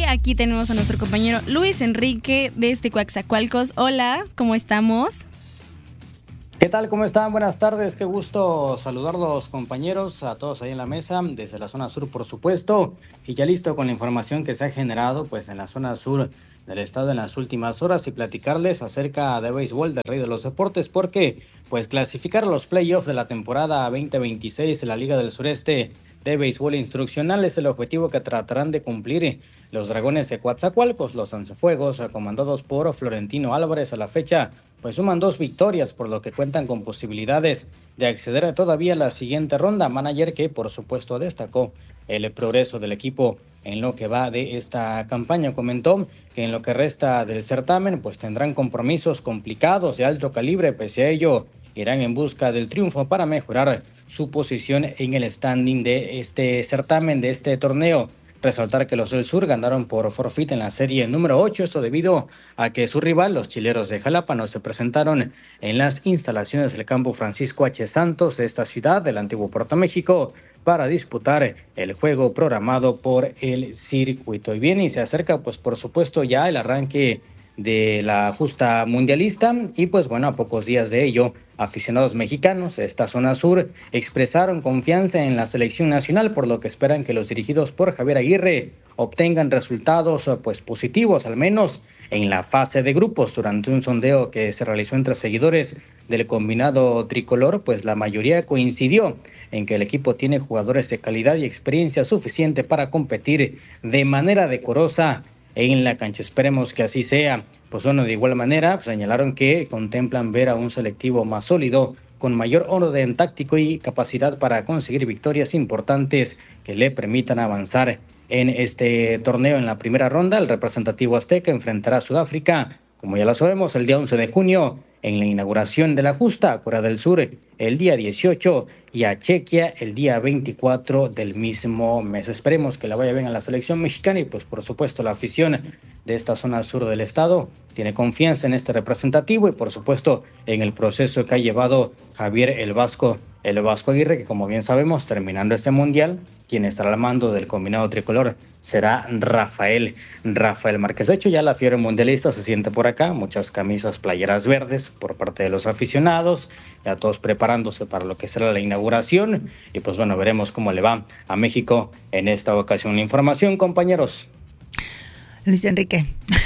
aquí tenemos a nuestro compañero Luis Enrique desde Coatzacoalcos. Hola, ¿cómo estamos? ¿Qué tal? ¿Cómo están? Buenas tardes. Qué gusto saludarlos, compañeros, a todos ahí en la mesa, desde la zona sur, por supuesto. Y ya listo con la información que se ha generado pues en la zona sur del estado en las últimas horas y platicarles acerca de béisbol del Rey de los Deportes, porque pues clasificar a los playoffs de la temporada 2026 en la Liga del Sureste de Béisbol Instruccional es el objetivo que tratarán de cumplir los Dragones de Coatzacoalcos. Los Lanzafuegos, comandados por Florentino Álvarez, a la fecha pues suman 2 victorias, por lo que cuentan con posibilidades de acceder todavía a la siguiente ronda. Manager que por supuesto destacó el progreso del equipo en lo que va de esta campaña. Comentó que en lo que resta del certamen pues tendrán compromisos complicados de alto calibre. Pese a ello, irán en busca del triunfo para mejorar su posición en el standing de este certamen, de este torneo. Resaltar que los del sur ganaron por forfeit en la serie número 8, esto debido a que su rival, los Chileros de Jalapa, no se presentaron en las instalaciones del campo Francisco H. Santos de esta ciudad, del antiguo Puerto México, para disputar el juego programado por el circuito. Y bien, y se acerca pues por supuesto ya el arranque de la justa mundialista y pues bueno, a pocos días de ello, aficionados mexicanos de esta zona sur expresaron confianza en la selección nacional, por lo que esperan que los dirigidos por Javier Aguirre obtengan resultados pues positivos, al menos en la fase de grupos. Durante un sondeo que se realizó entre seguidores del combinado tricolor, pues la mayoría coincidió en que el equipo tiene jugadores de calidad y experiencia suficiente para competir de manera decorosa en la cancha. Esperemos que así sea. Pues bueno, de igual manera, pues señalaron que contemplan ver a un selectivo más sólido, con mayor orden táctico y capacidad para conseguir victorias importantes que le permitan avanzar en este torneo. En la primera ronda, el representativo azteca enfrentará a Sudáfrica, como ya lo sabemos, el día 11 de junio, en la inauguración de la justa, a Corea del Sur el día 18 y a Chequia el día 24 del mismo mes. Esperemos que la vaya bien a la selección mexicana y pues por supuesto la afición de esta zona sur del estado tiene confianza en este representativo y por supuesto en el proceso que ha llevado Javier el Vasco Aguirre, que como bien sabemos, terminando este mundial, quien estará al mando del combinado tricolor será Rafael Márquez. De hecho, ya la fiebre mundialista se siente por acá, muchas camisas, playeras verdes por parte de los aficionados, ya todos preparándose para lo que será la inauguración y pues bueno, veremos cómo le va a México en esta ocasión. La información, compañeros. Luis Enrique,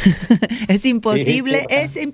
es imposible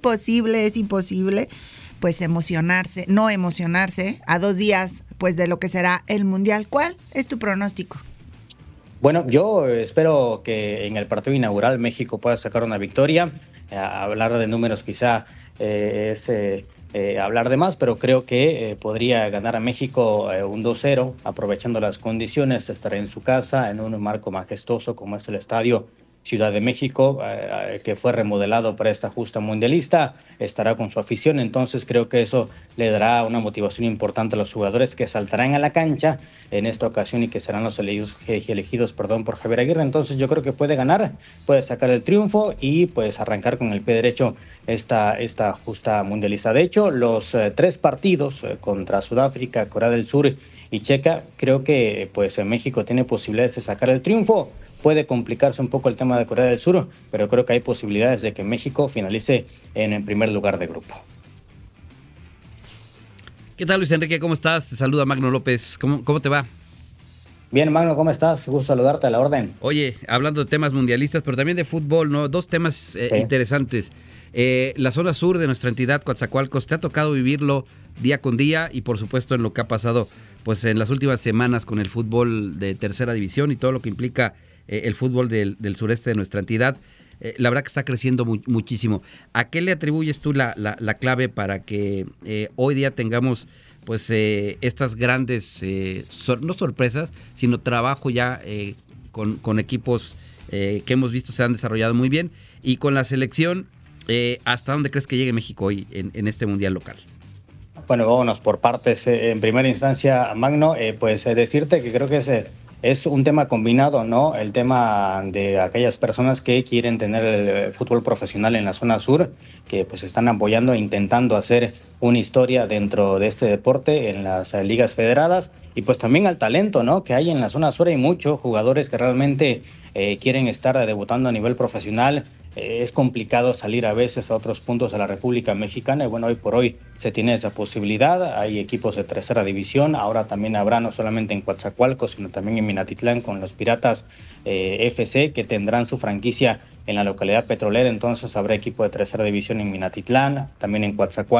pues no emocionarse a 2 días pues de lo que será el Mundial. ¿Cuál es tu pronóstico? Bueno, yo espero que en el partido inaugural México pueda sacar una victoria. Hablar de números quizá es hablar de más, pero creo que podría ganar a México un 2-0, aprovechando las condiciones, estar en su casa, en un marco majestuoso como es el Estadio Ciudad de México, que fue remodelado para esta justa mundialista, estará con su afición. Entonces creo que eso le dará una motivación importante a los jugadores que saltarán a la cancha en esta ocasión y que serán los elegidos por Javier Aguirre. Entonces yo creo que puede ganar, puede sacar el triunfo y pues arrancar con el pie derecho esta justa mundialista. De hecho, los 3 partidos contra Sudáfrica, Corea del Sur y Checa, creo que pues en México tiene posibilidades de sacar el triunfo. Puede complicarse un poco el tema de Corea del Sur, pero creo que hay posibilidades de que México finalice en el primer lugar de grupo. ¿Qué tal, Luis Enrique? ¿Cómo estás? Te saluda Magno López. ¿Cómo te va? Bien, Magno, ¿cómo estás? Gusto saludarte, a la orden. Oye, hablando de temas mundialistas, pero también de fútbol, ¿no? 2 temas interesantes. La zona sur de nuestra entidad, Coatzacoalcos, te ha tocado vivirlo día con día y por supuesto en lo que ha pasado pues en las últimas semanas con el fútbol de tercera división y todo lo que implica el fútbol del sureste de nuestra entidad. La verdad que está creciendo muchísimo. ¿A qué le atribuyes tú la clave para que hoy día tengamos pues estas grandes, no sorpresas, sino trabajo ya con equipos que hemos visto se han desarrollado muy bien? Y con la selección, ¿hasta dónde crees que llegue México hoy en este mundial local? Bueno, vámonos por partes. En primera instancia, Magno, pues decirte que creo que es un tema combinado, ¿no? El tema de aquellas personas que quieren tener el fútbol profesional en la zona sur, que pues están apoyando e intentando hacer una historia dentro de este deporte en las ligas federadas, y pues también al talento, ¿no? Que hay en la zona sur. Hay muchos jugadores que realmente quieren estar debutando a nivel profesional. Es complicado salir a veces a otros puntos de la República Mexicana y bueno, hoy por hoy se tiene esa posibilidad. Hay equipos de tercera división, ahora también habrá no solamente en Coatzacoalcos, sino también en Minatitlán con los Piratas FC, que tendrán su franquicia en la localidad petrolera. Entonces habrá equipo de tercera división en Minatitlán, también en Coatzacoalcos